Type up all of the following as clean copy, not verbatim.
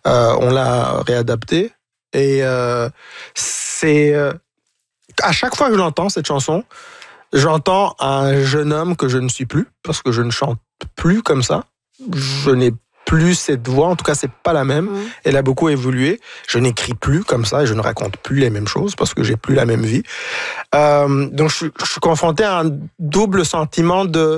On l'a réadapté. Et c'est... à chaque fois que je l'entends, cette chanson, j'entends un jeune homme que je ne suis plus, parce que je ne chante plus comme ça. Je n'ai plus cette voix, en tout cas, c'est pas la même. Elle a beaucoup évolué. Je n'écris plus comme ça et je ne raconte plus les mêmes choses parce que j'ai plus la même vie. Donc, je suis confronté à un double sentiment de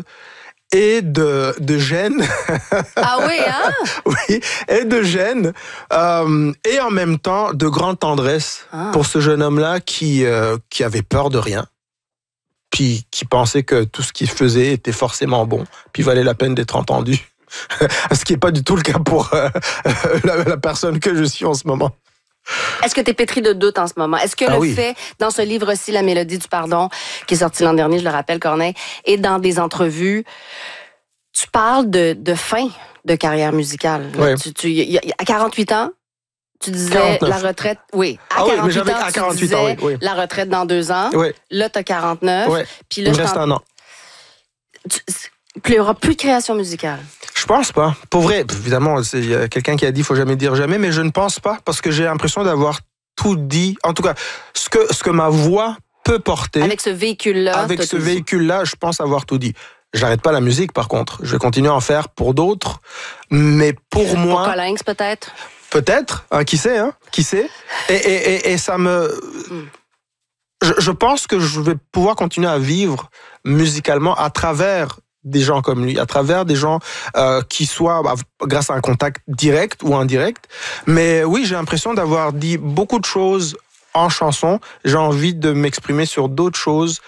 gêne. Ah oui, hein? Oui, et de gêne. Et en même temps, de grande tendresse pour ce jeune homme-là qui avait peur de rien. Puis qui pensait que tout ce qu'il faisait était forcément bon. Puis valait la peine d'être entendu. Ce qui n'est pas du tout le cas pour la personne que je suis en ce moment. Est-ce que tu es pétri de doute en ce moment? Est-ce que le fait, dans ce livre-ci, La Mélodie du pardon, qui est sorti l'an dernier, je le rappelle, Corneille, et dans des entrevues, tu parles de fin de carrière musicale. Oui. À 48 ans, tu disais 49. la retraite... Oui, à 48 ans, tu disais la retraite dans 2 ans. Oui. Là, tu as 49. Oui. Puis là, il me reste un an. Il n'y aura plus de création musicale. Je pense pas. Pour vrai, évidemment, il y a quelqu'un qui a dit faut jamais dire jamais, mais je ne pense pas parce que j'ai l'impression d'avoir tout dit. En tout cas, ce que ma voix peut porter. Avec ce véhicule-là. Avec ce véhicule-là, je pense avoir tout dit. J'arrête pas la musique, par contre. Je vais continuer à en faire pour d'autres, mais pour moi. Pour Colinx, peut-être. Peut-être, hein, qui sait, hein, qui sait. Et ça me. Je pense que je vais pouvoir continuer à vivre musicalement à travers des gens comme lui, à travers des gens qui soient grâce à un contact direct ou indirect. Mais oui, j'ai l'impression d'avoir dit beaucoup de choses en chanson. J'ai envie de m'exprimer sur d'autres choses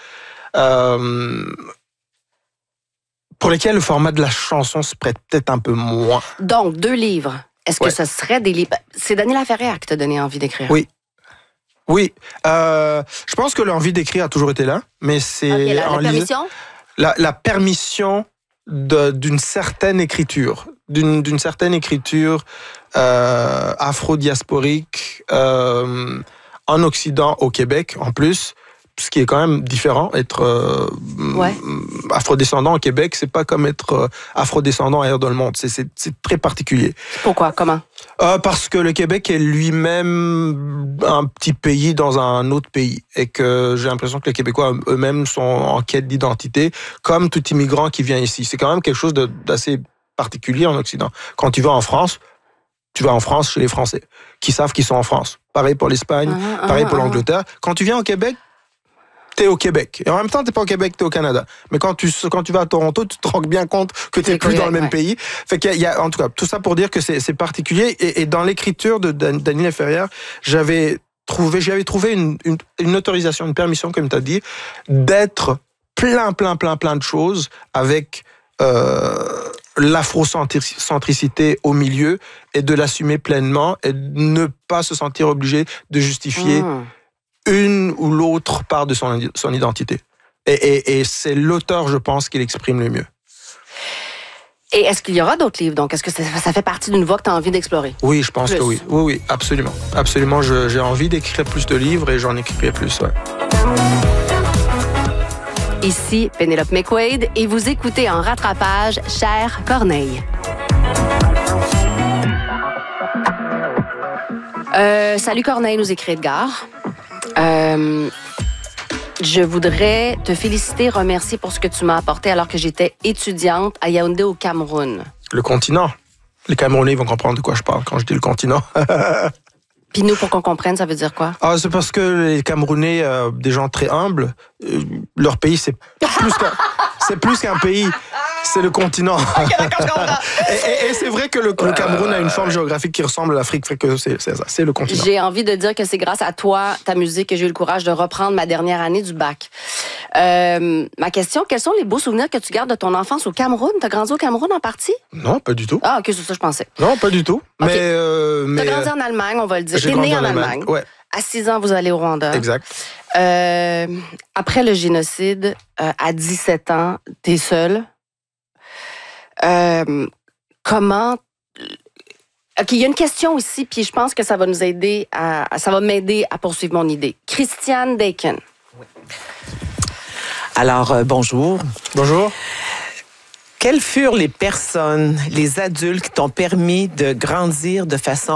pour lesquelles le format de la chanson se prête peut-être un peu moins. Donc, 2 livres. Est-ce que ce serait des livres... C'est Daniela Ferrière qui t'a donné envie d'écrire. Oui. Oui. Je pense que l'envie d'écrire a toujours été là, mais c'est... La permission? La permission d'une certaine écriture, d'une certaine écriture afro-diasporique en Occident, au Québec en plus, ce qui est quand même différent. Être afrodescendant au Québec, c'est pas comme être afrodescendant ailleurs dans le monde. C'est très particulier. Pourquoi? Comment? Parce que le Québec est lui-même un petit pays dans un autre pays et que j'ai l'impression que les Québécois eux-mêmes sont en quête d'identité, comme tout immigrant qui vient ici. C'est quand même quelque chose d'assez particulier en Occident. Quand tu vas en France, tu vas en France chez les Français, qui savent qu'ils sont en France. Pareil pour l'Espagne, pareil pour l'Angleterre. Quand tu viens au Québec, t'es au Québec. Et en même temps, t'es pas au Québec, t'es au Canada. Mais quand tu vas à Toronto, tu te rends bien compte que t'es plus dans le même pays. Fait qu'il y a, en tout cas, tout ça pour dire que c'est particulier. Et dans l'écriture de Daniela Ferrière, j'avais trouvé une autorisation, une permission, comme t'as dit, d'être plein de choses avec l'afrocentricité au milieu et de l'assumer pleinement et de ne pas se sentir obligé de justifier une ou l'autre part de son identité. Et c'est l'auteur, je pense, qui l'exprime le mieux. Et est-ce qu'il y aura d'autres livres? Donc, est-ce que ça fait partie d'une voie que tu as envie d'explorer? Oui, je pense que oui. Oui, absolument. Absolument, j'ai envie d'écrire plus de livres et j'en écrirai plus, ouais. Ici, Pénélope McQuaid, et vous écoutez en rattrapage Cher Corneille. Salut Corneille, nous écrit Edgar. Je voudrais te féliciter, remercier pour ce que tu m'as apporté alors que j'étais étudiante à Yaoundé au Cameroun. Le continent. Les Camerounais vont comprendre de quoi je parle quand je dis le continent. Puis nous, pour qu'on comprenne, ça veut dire quoi? C'est parce que les Camerounais, des gens très humbles, leur pays, c'est plus qu'un pays. C'est le continent. Okay, d'accord, je comprends. et c'est vrai que le Cameroun a une forme géographique qui ressemble à l'Afrique, fait que c'est ça, c'est le continent. J'ai envie de dire que c'est grâce à toi, ta musique, que j'ai eu le courage de reprendre ma dernière année du bac. Ma question, quels sont les beaux souvenirs que tu gardes de ton enfance au Cameroun? T'as grandi au Cameroun en partie? Non, pas du tout. Ah, ok, c'est ça que je pensais. Non, pas du tout. Okay. T'as grandi en Allemagne, on va le dire. T'es né en Allemagne. Ouais. À 6 ans, vous allez au Rwanda. Exact. Après le génocide, à 17 ans, t'es seul. Comment... OK, il y a une question ici, puis je pense que ça va nous aider ça va m'aider à poursuivre mon idée. Christiane Dakin. Oui. Alors, bonjour. Bonjour. Quelles furent les personnes, les adultes qui t'ont permis de grandir de façon